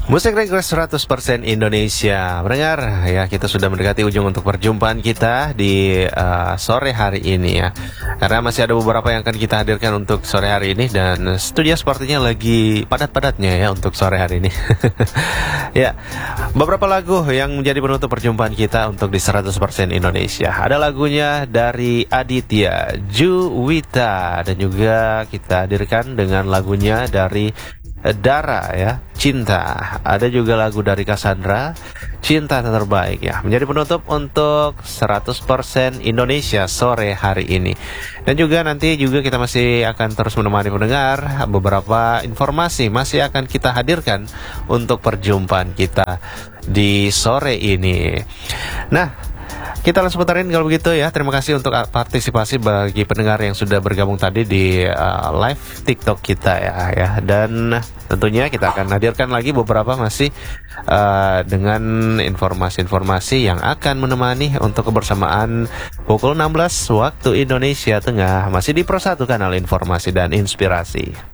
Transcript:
Musik Request 100% Indonesia. Mendengar ya, kita sudah mendekati ujung untuk perjumpaan kita di sore hari ini ya. Karena masih ada beberapa yang akan kita hadirkan untuk sore hari ini. Dan studio sepertinya lagi padat-padatnya ya untuk sore hari ini. Ya, beberapa lagu yang menjadi penutup perjumpaan kita untuk di 100% Indonesia. Ada lagunya dari Aditya Juwita. Dan juga kita hadirkan dengan lagunya dari Dara ya, Cinta. Ada juga lagu dari Cassandra, Cinta Terbaik ya. Menjadi penutup untuk 100% Indonesia sore hari ini. Dan juga nanti juga kita masih akan terus menemani pendengar. Beberapa informasi masih akan kita hadirkan untuk perjumpaan kita di sore ini. Nah, kita langsung putarin kalau begitu ya. Terima kasih untuk partisipasi bagi pendengar yang sudah bergabung tadi di live TikTok kita ya. Dan tentunya kita akan hadirkan lagi beberapa masih dengan informasi-informasi yang akan menemani untuk kebersamaan pukul 16 waktu Indonesia Tengah. Masih di Pro 1 Kanal Informasi dan Inspirasi.